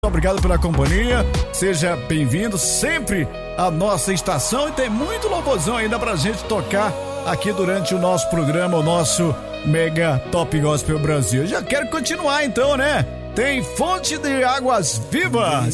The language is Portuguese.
Obrigado pela companhia, seja bem-vindo sempre à nossa estação e tem muito louvorzão ainda pra gente tocar aqui durante o nosso programa, o nosso Mega Top Gospel Brasil. Já quero continuar então, né? Tem Fonte de Águas Vivas.